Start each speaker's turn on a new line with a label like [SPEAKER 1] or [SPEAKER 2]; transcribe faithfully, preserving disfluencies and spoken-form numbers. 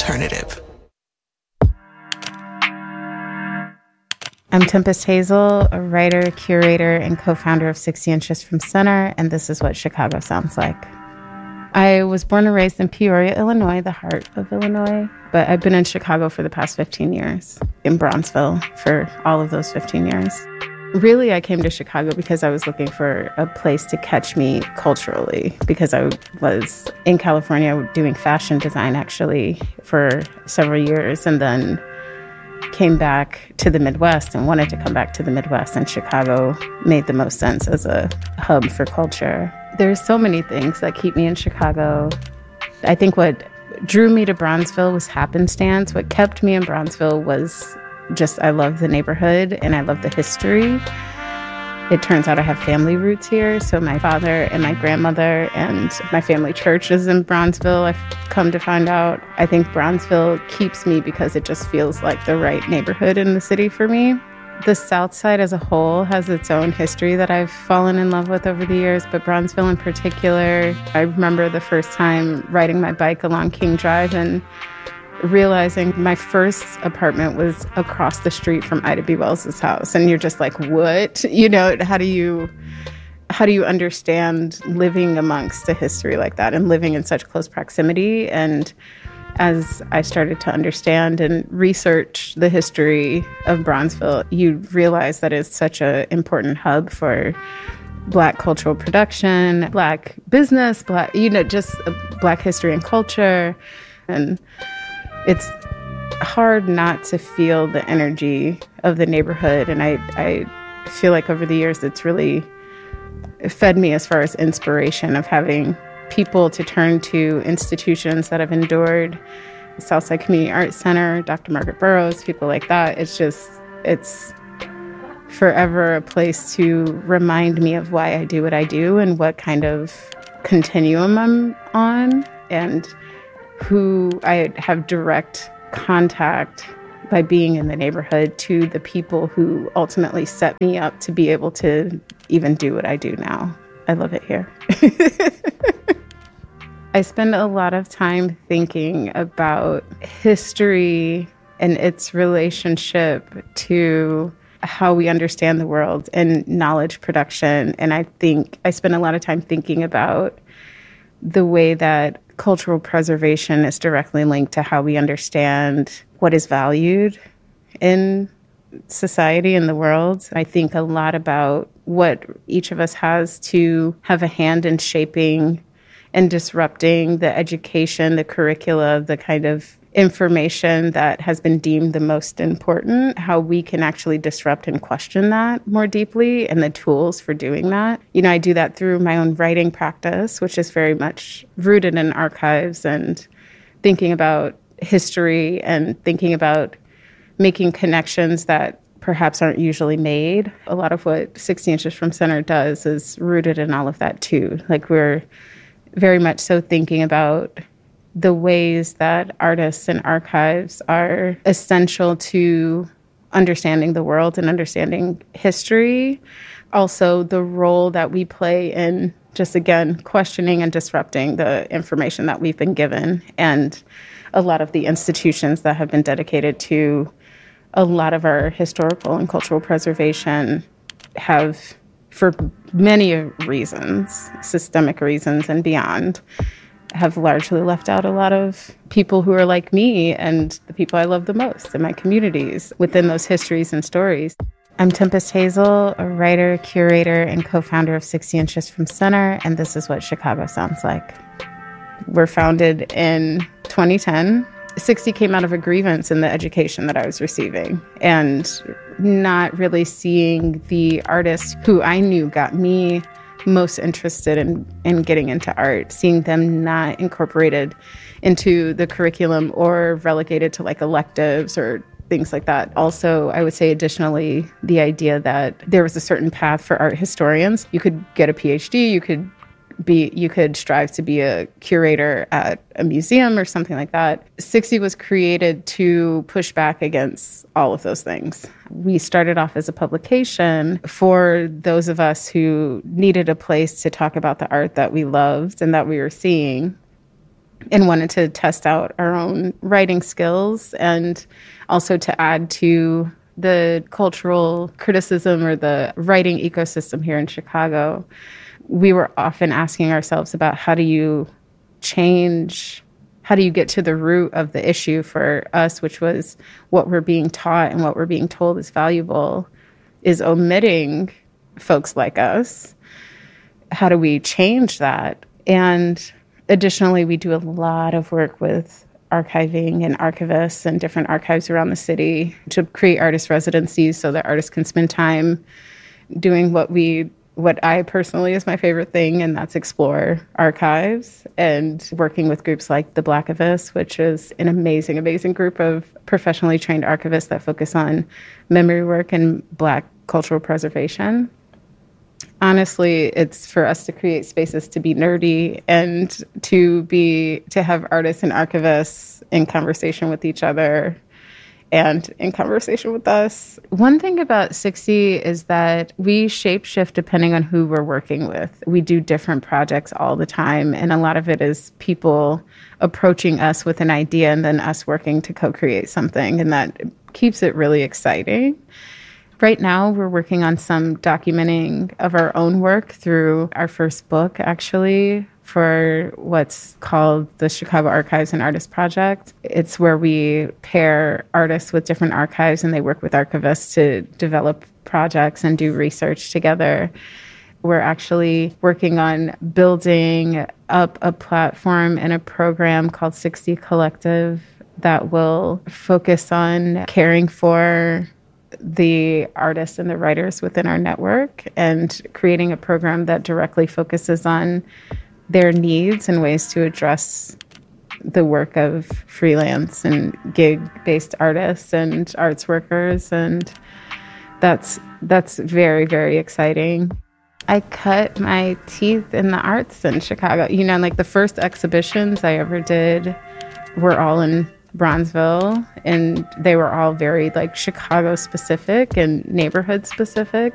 [SPEAKER 1] alternative.
[SPEAKER 2] I'm Tempest Hazel, a writer, curator, and co-founder of sixty Inches from Center, and this is what Chicago sounds like. I was born and raised in Peoria, Illinois, the heart of Illinois, but I've been in Chicago for the past fifteen years, in Bronzeville for all of those fifteen years. Really, I came to Chicago because I was looking for a place to catch me culturally, because I was in California doing fashion design, actually, for several years, and then came back to the Midwest and wanted to come back to the Midwest, and Chicago made the most sense as a hub for culture. There's so many things that keep me in Chicago. I think what drew me to Bronzeville was happenstance. What kept me in Bronzeville was just, I love the neighborhood and I love the history. It turns out I have family roots here. So my father and my grandmother and my family church is in Bronzeville. I've come to find out. I think Bronzeville keeps me because it just feels like the right neighborhood in the city for me. The South Side as a whole has its own history that I've fallen in love with over the years, but Bronzeville in particular, I remember the first time riding my bike along King Drive and realizing my first apartment was across the street from Ida B. Wells' house. And you're just like, what? You know, how do you how do you understand living amongst a history like that and living in such close proximity? And as I started to understand and research the history of Bronzeville, you realize that it's such an important hub for Black cultural production, Black business, Black, you know, just Black history and culture. And it's hard not to feel the energy of the neighborhood. And I, I feel like over the years, it's really fed me as far as inspiration of having people to turn to, institutions that have endured, Southside Community Arts Center, Doctor Margaret Burroughs, people like that. It's just, it's forever a place to remind me of why I do what I do and what kind of continuum I'm on, and who I have direct contact by being in the neighborhood to the people who ultimately set me up to be able to even do what I do now. I love it here. I spend a lot of time thinking about history and its relationship to how we understand the world and knowledge production. And I think I spend a lot of time thinking about the way that cultural preservation is directly linked to how we understand what is valued in society and the world. I think a lot about what each of us has to have a hand in shaping and disrupting the education, the curricula, the kind of information that has been deemed the most important, how we can actually disrupt and question that more deeply, and the tools for doing that. You know, I do that through my own writing practice, which is very much rooted in archives and thinking about history and thinking about making connections that perhaps aren't usually made. A lot of what sixty Inches from Center does is rooted in all of that too. Like, we're very much so thinking about the ways that artists and archives are essential to understanding the world and understanding history. Also, the role that we play in just, again, questioning and disrupting the information that we've been given. And a lot of the institutions that have been dedicated to a lot of our historical and cultural preservation have, for many reasons, systemic reasons and beyond, have largely left out a lot of people who are like me and the people I love the most in my communities within those histories and stories. I'm Tempest Hazel, a writer, curator, and co-founder of sixty Inches from Center, and this is what Chicago sounds like. We're founded in twenty ten. sixty came out of a grievance in the education that I was receiving, and not really seeing the artists who I knew got me most interested in, in getting into art, seeing them not incorporated into the curriculum or relegated to like electives or things like that. Also, I would say additionally, the idea that there was a certain path for art historians. You could get a P H D, you could be, you could strive to be a curator at a museum or something like that. sixty was created to push back against all of those things. We started off as a publication for those of us who needed a place to talk about the art that we loved and that we were seeing. and wanted to test out our own writing skills and also to add to the cultural criticism or the writing ecosystem here in Chicago. We were often asking ourselves about how do you change, how do you get to the root of the issue for us, which was what we're being taught and what we're being told is valuable, is omitting folks like us. How do we change that? And additionally, we do a lot of work with archiving and archivists and different archives around the city to create artist residencies so that artists can spend time doing what we, what I personally is my favorite thing, and that's explore archives and working with groups like the Blackivists, which is an amazing, amazing group of professionally trained archivists that focus on memory work and Black cultural preservation. Honestly, it's for us to create spaces to be nerdy and to be to have artists and archivists in conversation with each other and in conversation with us. One thing about sixty is that we shapeshift depending on who we're working with. We do different projects all the time, and a lot of it is people approaching us with an idea and then us working to co-create something, and that keeps it really exciting. Right now, we're working on some documenting of our own work through our first book, actually, for what's called the Chicago Archives and Artists Project. It's where we pair artists with different archives, and they work with archivists to develop projects and do research together. We're actually working on building up a platform and a program called sixty Collective that will focus on caring for the artists and the writers within our network and creating a program that directly focuses on their needs and ways to address the work of freelance and gig-based artists and arts workers. And that's that's very, very exciting. I cut my teeth in the arts in Chicago. You know, like the first exhibitions I ever did were all in Bronzeville, and they were all very like Chicago specific and neighborhood specific.